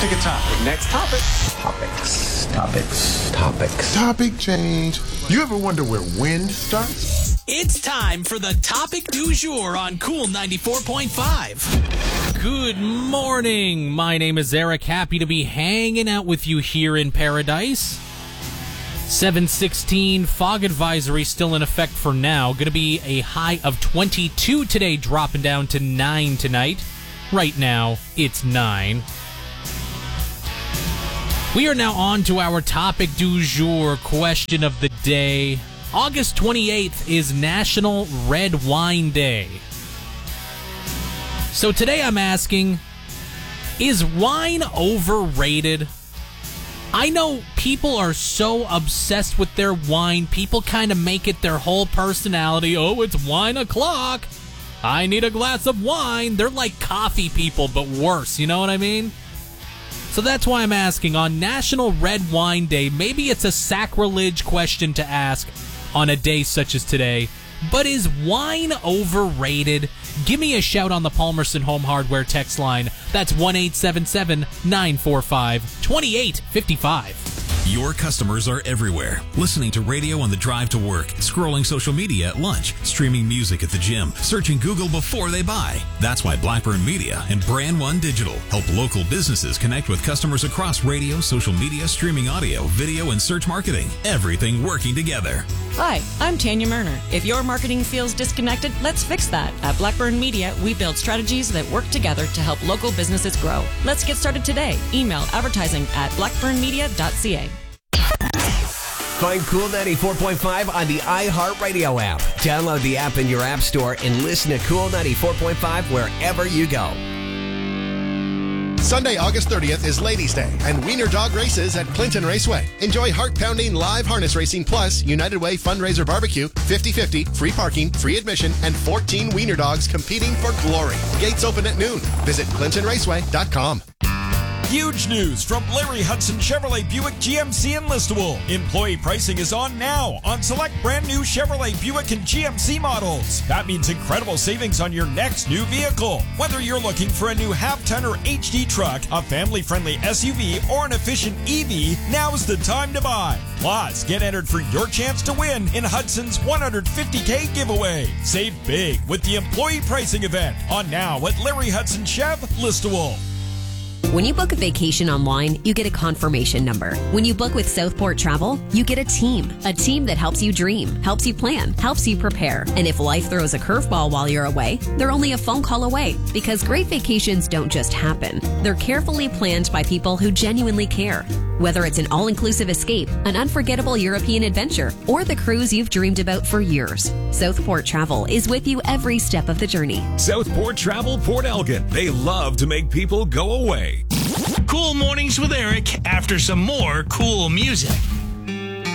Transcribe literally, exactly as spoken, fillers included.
Pick a topic. Next topic. Topics, topics, topics. Topic change. You ever wonder where wind starts? It's time for the topic du jour on Cool ninety-four point five. Good morning. My name is Eric. Happy to be hanging out with you here in paradise. seven sixteen fog advisory still in effect for now. Going to be a high of twenty-two today, dropping down to nine tonight. Right now, it's nine. We are now on to our topic du jour, question of the day. August twenty-eighth is National Red Wine Day. So today I'm asking, is wine overrated? I know people are so obsessed with their wine, people kind of make it their whole personality. Oh, it's wine o'clock. I need a glass of wine. They're like coffee people, but worse, you know what I mean? So that's why I'm asking, on National Red Wine Day, maybe it's a sacrilege question to ask on a day such as today, but is wine overrated? Give me a shout on the Palmerston Home Hardware text line. That's one eight seven seven, nine four five, two eight five five. Your customers are everywhere, listening to radio on the drive to work, scrolling social media at lunch, streaming music at the gym, searching Google before they buy. That's why Blackburn Media and Brand One Digital help local businesses connect with customers across radio, social media, streaming audio, video, and search marketing. Everything working together. Hi, I'm Tanya Murner. If your marketing feels disconnected, let's fix that. At Blackburn Media, we build strategies that work together to help local businesses grow. Let's get started today. Email advertising at blackburn media dot c a. Find Cool ninety-four point five on the iHeartRadio app. Download the app in your app store and listen to Cool ninety-four point five wherever you go. Sunday, August thirtieth is Ladies' Day and Wiener Dog Races at Clinton Raceway. Enjoy heart-pounding live harness racing plus United Way fundraiser barbecue, fifty-fifty, free parking, free admission, and fourteen wiener dogs competing for glory. Gates open at noon. Visit clinton raceway dot com. Huge news from Larry Hudson Chevrolet Buick G M C in Listowel. Employee pricing is on now on select brand new Chevrolet Buick and G M C models. That means incredible savings on your next new vehicle. Whether you're looking for a new half-ton or H D truck, a family-friendly S U V, or an efficient E V, now's the time to buy. Plus, get entered for your chance to win in Hudson's one hundred fifty K giveaway. Save big with the employee pricing event on now at Larry Hudson Chev, Listowel. When you book a vacation online, you get a confirmation number. When you book with Southport Travel, you get a team. A team that helps you dream, helps you plan, helps you prepare. And if life throws a curveball while you're away, they're only a phone call away. Because great vacations don't just happen. They're carefully planned by people who genuinely care. Whether it's an all-inclusive escape, an unforgettable European adventure, or the cruise you've dreamed about for years, Southport Travel is with you every step of the journey. Southport Travel Port Elgin. They love to make people go away. Cool Mornings with Eric after some more cool music.